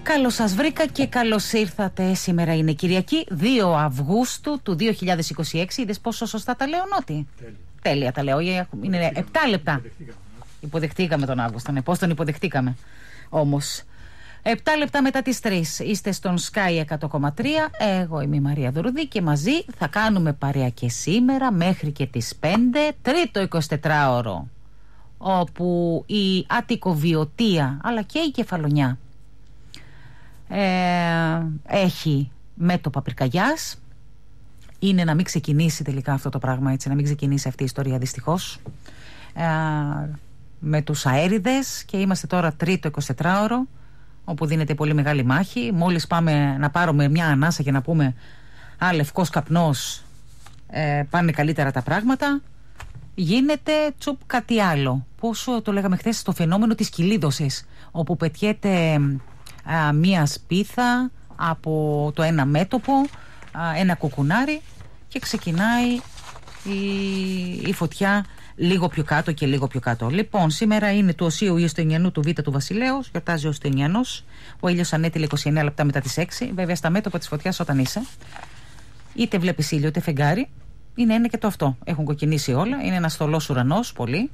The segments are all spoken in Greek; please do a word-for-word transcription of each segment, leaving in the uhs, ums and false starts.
Καλώς σας βρήκα και καλώς ήρθατε. Σήμερα είναι Κυριακή, δύο Αυγούστου του δύο χιλιάδες είκοσι έξι. Είδες πόσο σωστά τα λέω, Νότι? Τέλεια, Τέλεια τα λέω. Είναι επτά λεπτά. Υποδεχτήκαμε, υποδεχτήκαμε τον Αύγουστο. Ναι, πώς τον υποδεχτήκαμε όμως. επτά λεπτά μετά τις τρεις. Είστε στον Sky εκατό κόμμα τρία. Εγώ είμαι η Μαρία Δουρουδή και μαζί θα κάνουμε παρέα και σήμερα μέχρι και τις πέντε. Τρίτο εικοσιτετράωρο, όπου η αττικοβιωτία αλλά και η κεφαλονιά Ε, έχει μέτωπα πυρκαγιάς. Είναι να μην ξεκινήσει τελικά αυτό το πράγμα, έτσι, να μην ξεκινήσει αυτή η ιστορία, δυστυχώς, ε, με τους αέριδες. Και είμαστε τώρα τρίτο εικοσιτετράωρο, όπου δίνεται πολύ μεγάλη μάχη. Μόλις πάμε να πάρουμε μια ανάσα και να πούμε α, λευκός καπνός, ε, πάνε καλύτερα τα πράγματα, γίνεται τσουπ κάτι άλλο. Πόσο το λέγαμε χθες, το φαινόμενο της κυλίδωσης, όπου πετιέται Α, μία σπίθα από το ένα μέτωπο, α, ένα κουκουνάρι, και ξεκινάει η, η φωτιά λίγο πιο κάτω και λίγο πιο κάτω. Λοιπόν, σήμερα είναι του Οσίου Ιωστινιανού του Β του Βασιλέως, γιορτάζει ο Ιωστινιανός. Ο ήλιος ανέτειλε είκοσι εννέα λεπτά μετά τις έξι. Βέβαια, στα μέτωπα της φωτιάς, όταν είσαι, είτε βλέπεις ήλιο είτε φεγγάρι, είναι ένα και το αυτό. Έχουν κοκκινήσει όλα. Είναι ένας θολός ουρανός, πολύ.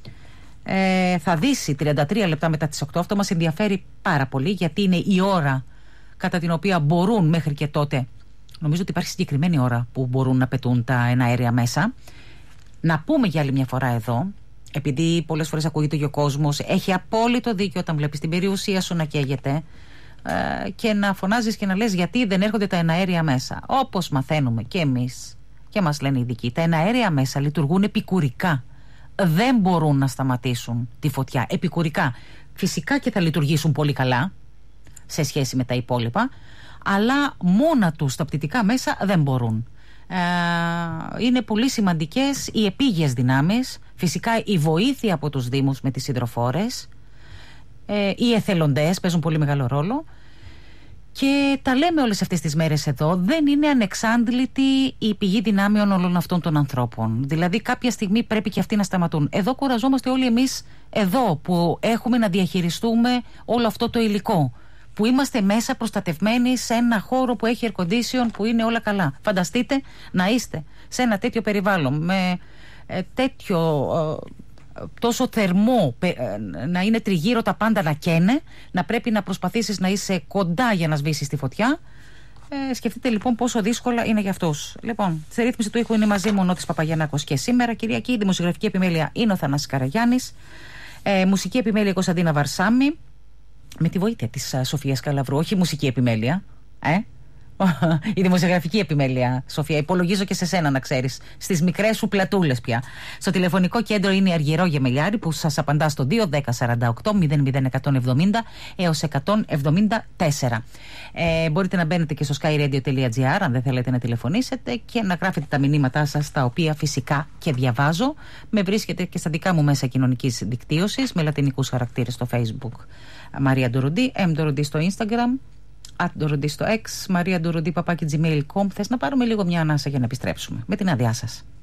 Ε, θα δύσει τριάντα τρία λεπτά μετά τις οκτώ. Αυτό μας ενδιαφέρει πάρα πολύ, γιατί είναι η ώρα κατά την οποία μπορούν μέχρι και τότε, νομίζω ότι υπάρχει συγκεκριμένη ώρα που μπορούν να πετούν τα εναέρια μέσα. Να πούμε για άλλη μια φορά εδώ, επειδή πολλές φορές ακούγεται και ο κόσμος, έχει απόλυτο δίκιο όταν βλέπεις την περιουσία σου να καίγεται ε, και να φωνάζεις και να λες γιατί δεν έρχονται τα εναέρια μέσα. Όπως μαθαίνουμε και εμείς και μας λένε οι ειδικοί, τα εναέρια μέσα λειτουργούν επικουρικά. Δεν μπορούν να σταματήσουν τη φωτιά επικουρικά. Φυσικά και θα λειτουργήσουν πολύ καλά σε σχέση με τα υπόλοιπα, αλλά μόνα τους τα πτυτικά μέσα δεν μπορούν. Ε, είναι πολύ σημαντικές οι επίγειες δυνάμεις, φυσικά η βοήθεια από τους δήμους με τις υδροφόρες, ε, οι εθελοντές παίζουν πολύ μεγάλο ρόλο. Και τα λέμε όλες αυτές τις μέρες εδώ, δεν είναι ανεξάντλητη η πηγή δυνάμεων όλων αυτών των ανθρώπων. Δηλαδή κάποια στιγμή πρέπει και αυτοί να σταματούν. Εδώ κουραζόμαστε όλοι εμείς εδώ που έχουμε να διαχειριστούμε όλο αυτό το υλικό, που είμαστε μέσα προστατευμένοι σε ένα χώρο που έχει air condition, που είναι όλα καλά. Φανταστείτε να είστε σε ένα τέτοιο περιβάλλον με ε, τέτοιο... Ε, τόσο θερμό, να είναι τριγύρω τα πάντα να καίνε, να πρέπει να προσπαθήσεις να είσαι κοντά για να σβήσεις τη φωτιά. Ε, σκεφτείτε λοιπόν πόσο δύσκολα είναι για αυτούς. Λοιπόν, στη ρύθμιση του ήχου είναι μαζί μου ο Νότης Παπαγιαννάκος και σήμερα Κυριακή. Δημοσιογραφική επιμέλεια είναι ο Θανάσης Καραγιάννης. Ε, μουσική επιμέλεια Κωνσταντίνα Βαρσάμι. Με τη βοήθεια της uh, Σοφίας Καλαβρού, όχι μουσική επιμέλεια. Ε? Η δημοσιογραφική επιμέλεια, Σοφία. Υπολογίζω και σε σένα, να ξέρεις. Στις μικρές σου πλατούλες πια. Στο τηλεφωνικό κέντρο είναι η Αργυρό Γεμελιάρη, που σας απαντά στο δύο δέκα σαράντα οκτώ μηδέν μηδέν εκατόν εβδομήντα έως εκατόν εβδομήντα τέσσερα. Ε, μπορείτε να μπαίνετε και στο skyradio τελεία gr αν δεν θέλετε να τηλεφωνήσετε και να γράφετε τα μηνύματά σας, τα οποία φυσικά και διαβάζω. Με βρίσκετε και στα δικά μου μέσα κοινωνικής δικτύωσης με λατινικούς χαρακτήρες στο Facebook. Μαρία Ντουρουντή, M Ντουρουντή στο Instagram, at Ντουρουντή στο X, Μαρία Ντουρουντή παπάκι gmail τελεία com. Θες να πάρουμε λίγο μια ανάσα για να επιστρέψουμε? Με την άδειά σας.